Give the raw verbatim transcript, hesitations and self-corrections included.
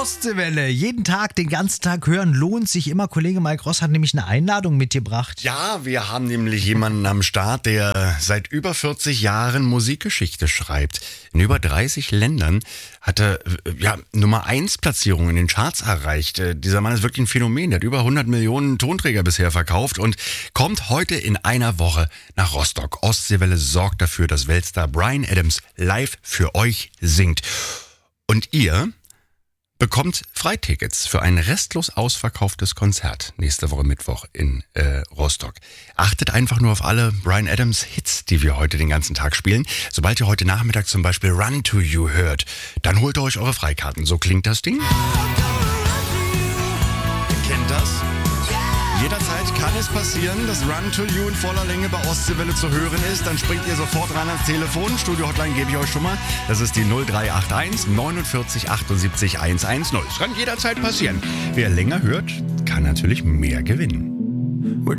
Ostseewelle. Jeden Tag, den ganzen Tag hören lohnt sich immer. Kollege Mike Ross hat nämlich eine Einladung mitgebracht. Ja, wir haben nämlich jemanden am Start, der seit über vierzig Jahren Musikgeschichte schreibt. In über dreißig Ländern hat er ja, Nummer eins Platzierung in den Charts erreicht. Dieser Mann ist wirklich ein Phänomen. Der hat über hundert Millionen Tonträger bisher verkauft und kommt heute in einer Woche nach Rostock. Ostseewelle sorgt dafür, dass Weltstar Bryan Adams live für euch singt. Und ihr bekommt Freitickets für ein restlos ausverkauftes Konzert nächste Woche Mittwoch in äh, Rostock. Achtet einfach nur auf alle Bryan Adams Hits, die wir heute den ganzen Tag spielen. Sobald ihr heute Nachmittag zum Beispiel Run to You hört, dann holt ihr euch eure Freikarten. So klingt das Ding. Ihr kennt das? Jederzeit kann es passieren, dass Run to You in voller Länge bei Ostseewelle zu hören ist. Dann springt ihr sofort ran ans Telefon. Studio-Hotline gebe ich euch schon mal. Das ist die null drei acht eins neunundvierzig achtundsiebzig hundertzehn. Es kann jederzeit passieren. Wer länger hört, kann natürlich mehr gewinnen.